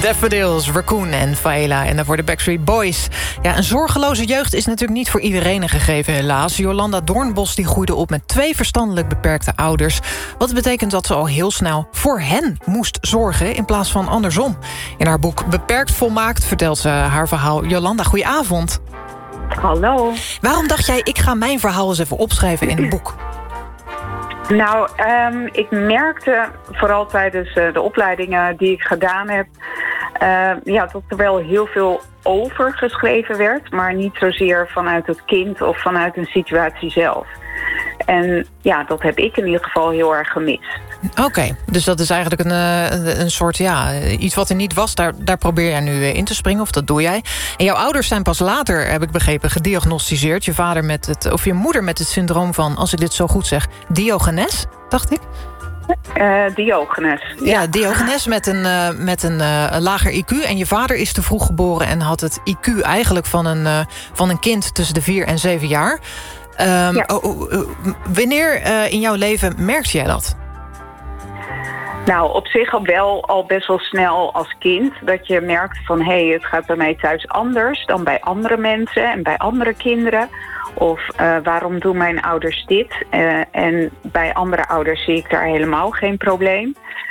Daffodils, Raccoon en Faela en daarvoor de Backstreet Boys. Ja, een zorgeloze jeugd is natuurlijk niet voor iedereen een gegeven, helaas. Jolanda Doornbos die groeide op met 2 verstandelijk beperkte ouders. Wat betekent dat ze al heel snel voor hen moest zorgen in plaats van andersom. In haar boek Beperkt Volmaakt vertelt ze haar verhaal. Jolanda, goedenavond. Hallo. Waarom dacht jij, ik ga mijn verhaal eens even opschrijven in een boek? Nou, ik merkte vooral tijdens de opleidingen die ik gedaan heb, dat er wel heel veel over geschreven werd, maar niet zozeer vanuit het kind of vanuit een situatie zelf. En ja, dat heb ik in ieder geval heel erg gemist. Oké, dus dat is eigenlijk een soort, iets wat er niet was. Daar probeer jij nu in te springen, of dat doe jij. En jouw ouders zijn pas later, heb ik begrepen, gediagnosticeerd. Je vader of je moeder met het syndroom van, als ik dit zo goed zeg, Diogenes, dacht ik? Diogenes. Ja, Diogenes met een lager IQ. En je vader is te vroeg geboren en had het IQ eigenlijk van een kind tussen de 4 en 7 jaar. Wanneer in jouw leven merkte jij dat? Nou, op zich al best wel snel als kind. Dat je merkt van, het gaat bij mij thuis anders dan bij andere mensen en bij andere kinderen. Of waarom doen mijn ouders dit? En bij andere ouders zie ik daar helemaal geen probleem.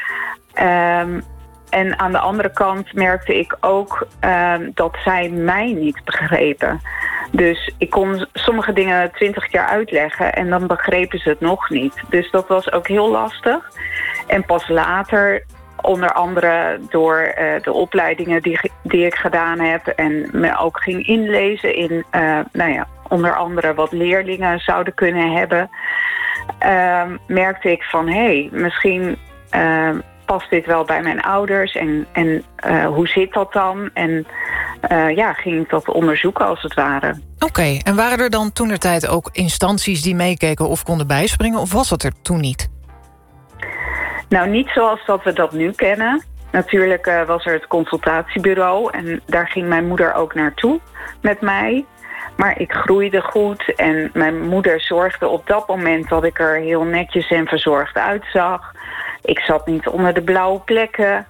En aan de andere kant merkte ik ook dat zij mij niet begrepen. Dus ik kon sommige dingen 20 keer uitleggen en dan begrepen ze het nog niet. Dus dat was ook heel lastig. En pas later, onder andere door de opleidingen die ik gedaan heb en me ook ging inlezen in, onder andere wat leerlingen zouden kunnen hebben, merkte ik van, misschien past dit wel bij mijn ouders en hoe zit dat dan? En ging ik dat onderzoeken als het ware. Oké, en waren er dan toentertijd ook instanties die meekeken of konden bijspringen, of was dat er toen niet? Nou, niet zoals dat we dat nu kennen. Natuurlijk was er het consultatiebureau en daar ging mijn moeder ook naartoe met mij. Maar ik groeide goed en mijn moeder zorgde op dat moment dat ik er heel netjes en verzorgd uitzag. Ik zat niet onder de blauwe plekken.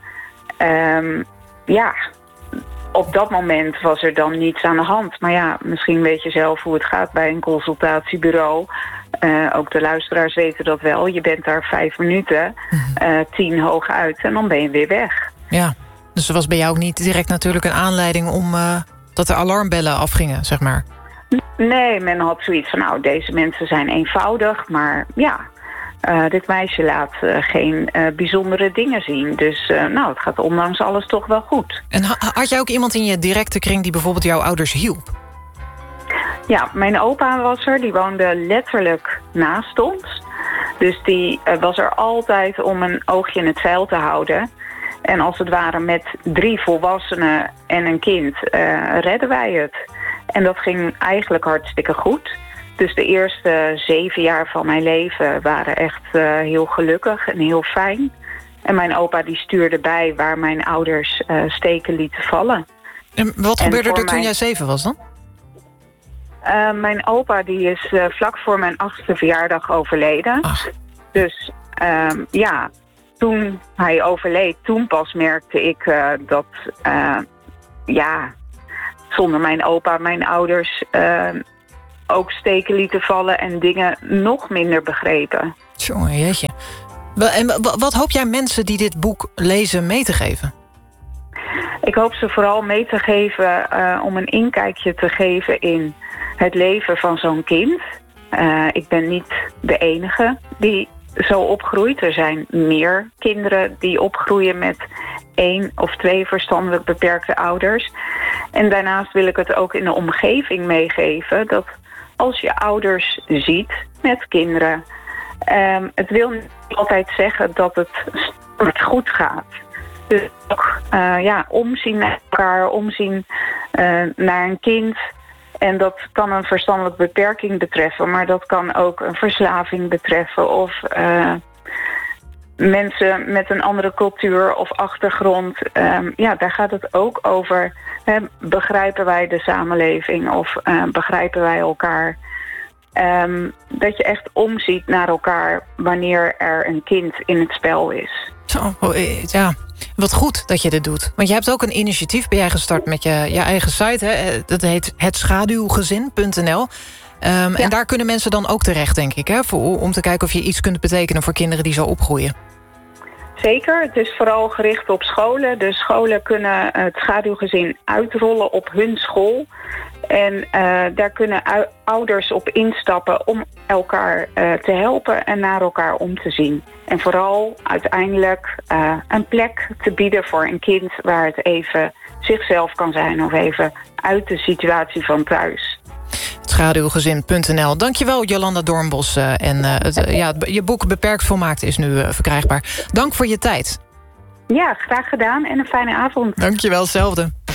Op dat moment was er dan niets aan de hand. Maar ja, misschien weet je zelf hoe het gaat bij een consultatiebureau. Ook de luisteraars weten dat wel. Je bent daar 5 minuten, 10 hoog uit en dan ben je weer weg. Ja, dus er was bij jou ook niet direct natuurlijk een aanleiding om dat de alarmbellen afgingen, zeg maar? Nee, men had zoiets van, deze mensen zijn eenvoudig, maar dit meisje laat geen bijzondere dingen zien. Dus het gaat ondanks alles toch wel goed. En had jij ook iemand in je directe kring die bijvoorbeeld jouw ouders hielp? Ja, mijn opa was er. Die woonde letterlijk naast ons. Dus die was er altijd om een oogje in het zeil te houden. En als het ware met 3 volwassenen en een kind redden wij het. En dat ging eigenlijk hartstikke goed. Dus de eerste 7 jaar van mijn leven waren echt heel gelukkig en heel fijn. En mijn opa die stuurde bij waar mijn ouders steken lieten vallen. En wat gebeurde er toen jij 7 was dan? Mijn opa die is vlak voor mijn 8e verjaardag overleden. Ach. Dus toen hij overleed, toen pas merkte ik dat zonder mijn opa mijn ouders ook steken lieten vallen en dingen nog minder begrepen. Tjonge, jeetje. En wat hoop jij mensen die dit boek lezen mee te geven? Ik hoop ze vooral mee te geven om een inkijkje te geven in het leven van zo'n kind. Ik ben niet de enige die zo opgroeit. Er zijn meer kinderen die opgroeien met 1 of 2 verstandelijk beperkte ouders. En daarnaast wil ik het ook in de omgeving meegeven dat als je ouders ziet met kinderen, het wil niet altijd zeggen dat het goed gaat. Dus ook omzien naar elkaar, omzien naar een kind. En dat kan een verstandelijke beperking betreffen, maar dat kan ook een verslaving betreffen of mensen met een andere cultuur of achtergrond. Daar gaat het ook over. Begrijpen wij de samenleving of begrijpen wij elkaar? Dat je echt omziet naar elkaar wanneer er een kind in het spel is. Zo, ja. Wat goed dat je dit doet. Want je hebt ook een initiatief, ben jij gestart met je eigen site. Hè? Dat heet hetschaduwgezin.nl. En daar kunnen mensen dan ook terecht, denk ik. Hè? Om te kijken of je iets kunt betekenen voor kinderen die zo opgroeien. Zeker, het is vooral gericht op scholen. De scholen kunnen het schaduwgezin uitrollen op hun school. En daar kunnen ouders op instappen om elkaar te helpen en naar elkaar om te zien. En vooral uiteindelijk een plek te bieden voor een kind waar het even zichzelf kan zijn of even uit de situatie van thuis. Schaduwgezin.nl. Dankjewel, Jolanda Doornbos. Je boek Beperkt Volmaakt is nu verkrijgbaar. Dank voor je tijd. Ja, graag gedaan en een fijne avond. Dankjewel, hetzelfde.